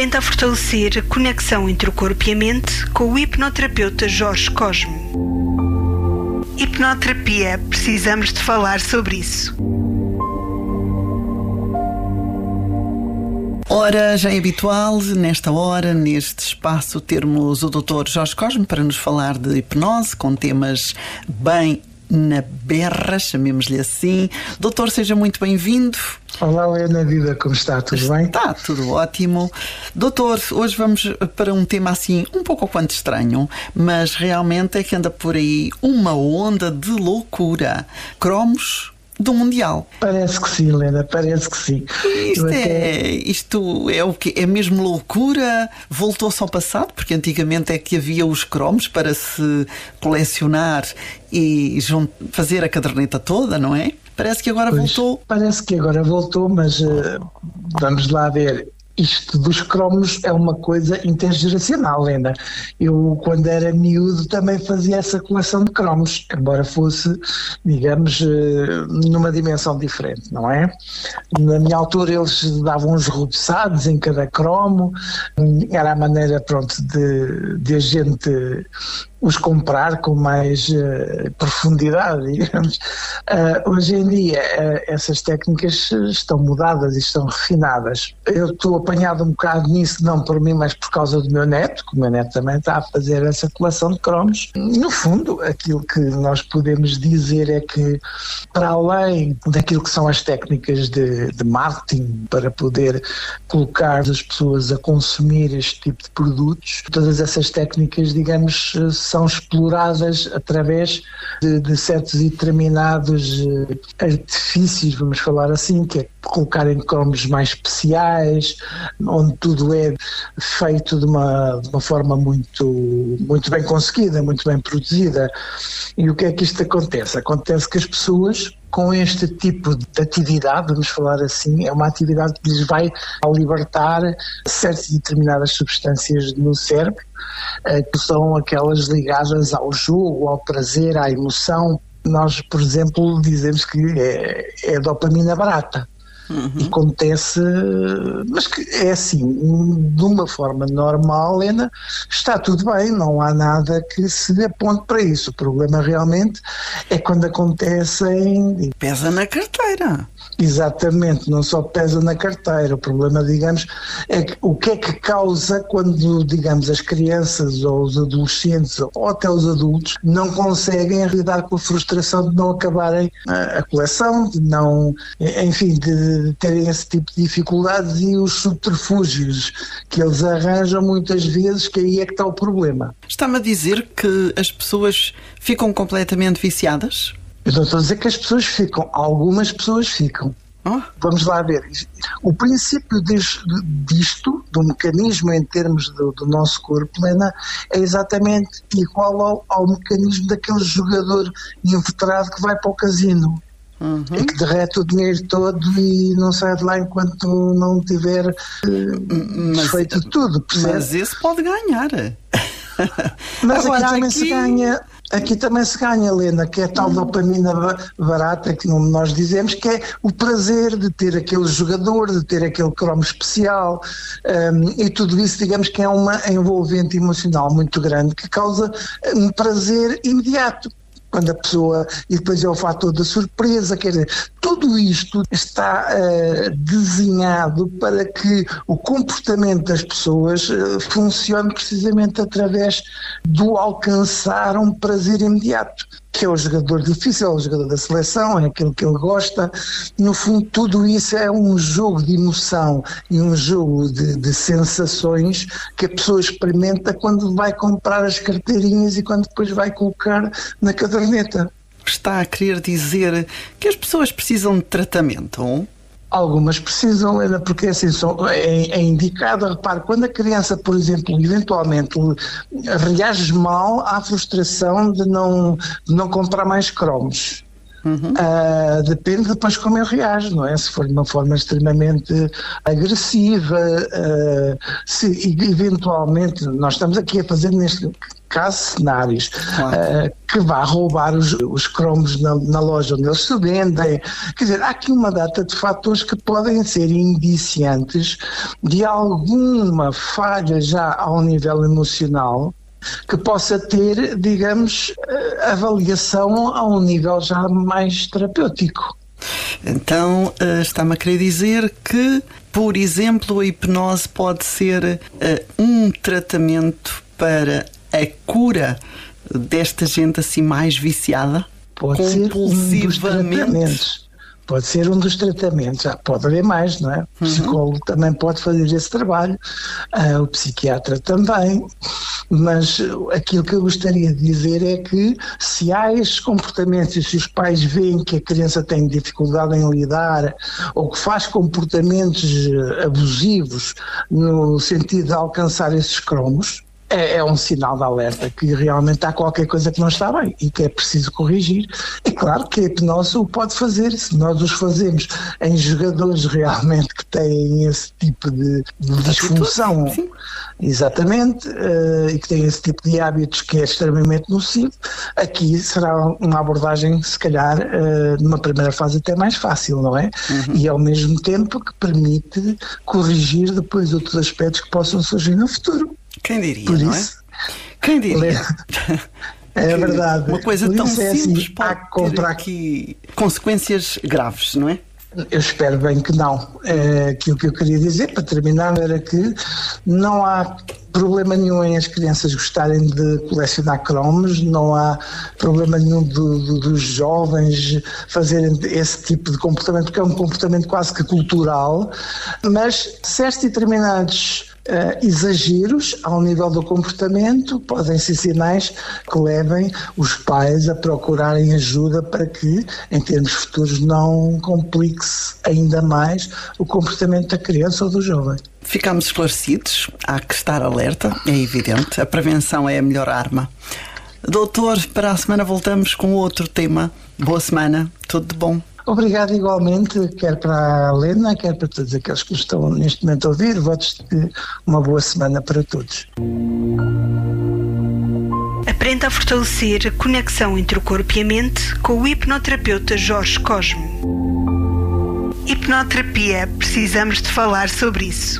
tenta fortalecer a conexão entre o corpo e a mente com o hipnoterapeuta Jorge Cosme. Hipnoterapia, precisamos de falar sobre isso. Ora, já é habitual, nesta hora, neste espaço, termos o Dr. Jorge Cosme para nos falar de hipnose, com temas bem na berra, chamemos-lhe assim. Doutor, seja muito bem-vindo. Olá, Helena, vida, como está? Tudo bem? Está tudo ótimo. Doutor, hoje vamos para um tema assim, um pouco ou quanto estranho, mas realmente é que anda por aí uma onda de loucura. Cromos do Mundial. Parece que sim, Helena, parece que sim. Isto é o quê? É mesmo loucura? Voltou-se ao passado? Porque antigamente é que havia os cromos para se colecionar e fazer a caderneta toda, não é? Parece que agora voltou. Parece que agora voltou, mas vamos lá ver. Isto dos cromos é uma coisa intergeracional, Helena. Eu, quando era miúdo, também fazia essa coleção de cromos, embora fosse, digamos, numa dimensão diferente, não é? Na minha altura eles davam uns rubeçados em cada cromo, era a maneira, pronto, de a gente os comprar com mais profundidade, digamos. Hoje em dia essas técnicas estão mudadas e estão refinadas. Eu estou apanhado um bocado nisso, não por mim, mas por causa do meu neto, que o meu neto também está a fazer essa coleção de cromos. No fundo, aquilo que nós podemos dizer é que, para além daquilo que são as técnicas de marketing para poder colocar as pessoas a consumir este tipo de produtos, todas essas técnicas, digamos, são exploradas através de certos e determinados artifícios, vamos falar assim, que é colocar em cromos mais especiais, onde tudo é feito de uma forma muito bem conseguida, muito bem produzida. E o que é que isto acontece? Acontece que as pessoas, com este tipo de atividade, vamos falar assim, é uma atividade que lhes vai libertar certas e determinadas substâncias no cérebro, que são aquelas ligadas ao jogo, ao prazer, à emoção. Nós, por exemplo, dizemos que é dopamina barata. E acontece, mas que é assim, de uma forma normal, Helena, está tudo bem, não há nada que se aponte para isso. O problema realmente é quando acontecem... Pesa na carteira. Exatamente, não só pesa na carteira. O problema, digamos, é que o que é que causa quando, digamos, as crianças ou os adolescentes ou até os adultos não conseguem lidar com a frustração de não acabarem a coleção, de não, enfim, de terem esse tipo de dificuldades e os subterfúgios que eles arranjam muitas vezes, que aí é que está o problema. Está-me a dizer que as pessoas ficam completamente viciadas? Eu não estou a dizer que as pessoas ficam, algumas pessoas ficam. Vamos lá ver. O princípio disto, do mecanismo em termos do nosso corpo, Helena, é exatamente igual ao mecanismo daquele jogador inveterado que vai para o casino. E que derrete o dinheiro todo e não sai de lá enquanto não tiver feito tudo, percebe? Mas esse pode ganhar. Mas agora, aqui também se ganha, Helena, que é a tal dopamina barata que nós dizemos, que é o prazer de ter aquele jogador, de ter aquele cromo especial, e tudo isso, digamos, que é uma envolvente emocional muito grande que causa um prazer imediato. Quando a pessoa, e depois é o fator da surpresa, quer dizer, tudo isto está desenhado para que o comportamento das pessoas funcione precisamente através do alcançar um prazer imediato, que é o jogador difícil, é o jogador da seleção, é aquele que ele gosta. No fundo, tudo isso é um jogo de emoção e um jogo de sensações que a pessoa experimenta quando vai comprar as carteirinhas e quando depois vai colocar na caderneta. Está a querer dizer que as pessoas precisam de tratamento? Algumas precisam, Helena, porque assim é indicado. Repare, quando a criança, por exemplo, eventualmente reage mal à frustração de não comprar mais cromos. Depende depois como eu reajo, não é? Se for de uma forma extremamente agressiva, se eventualmente nós estamos aqui a fazer neste caso cenários, que vá roubar os cromos na loja onde eles se vendem. Quer dizer, há aqui uma data de fatores que podem ser indiciantes de alguma falha já ao nível emocional que possa ter, digamos, avaliação a um nível já mais terapêutico. Então, está-me a querer dizer que, por exemplo, a hipnose pode ser um tratamento para a cura desta gente assim mais viciada? Pode ser um dos tratamentos. Pode ser um dos tratamentos. Já pode haver mais, não é? O psicólogo também pode fazer esse trabalho, o psiquiatra também. Mas aquilo que eu gostaria de dizer é que se há estes comportamentos e se os pais veem que a criança tem dificuldade em lidar ou que faz comportamentos abusivos no sentido de alcançar esses cromos, é um sinal de alerta que realmente há qualquer coisa que não está bem e que é preciso corrigir. É claro que a hipnose o pode fazer, se nós os fazemos em jogadores realmente que têm esse tipo de disfunção, exatamente, e que têm esse tipo de hábitos que é extremamente nocivo, aqui será uma abordagem, se calhar, numa primeira fase até mais fácil, não é? E ao mesmo tempo que permite corrigir depois outros aspectos que possam surgir no futuro. Quem diria, por não isso, é? Quem diria? É verdade. Uma coisa tão simples assim, pode ter aqui consequências graves, não é? Eu espero bem que não. Aquilo que eu queria dizer, para terminar, era que não há problema nenhum em as crianças gostarem de colecionar cromos, não há problema nenhum dos jovens fazerem esse tipo de comportamento, porque é um comportamento quase que cultural, mas certos e determinados exageros ao nível do comportamento podem ser sinais que levem os pais a procurarem ajuda para que, em termos futuros, não complique-se ainda mais o comportamento da criança ou do jovem. Ficamos esclarecidos, há que estar alerta, é evidente, a prevenção é a melhor arma. Doutor, para a semana voltamos com outro tema. Boa semana, tudo de bom. Obrigado igualmente, quer para a Helena, quer para todos aqueles que estão neste momento a ouvir. Votos de uma boa semana para todos. Aprenda a fortalecer a conexão entre o corpo e a mente com o hipnoterapeuta Jorge Cosme. Hipnoterapia, precisamos de falar sobre isso.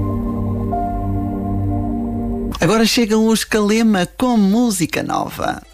Agora chegam os Calema com música nova.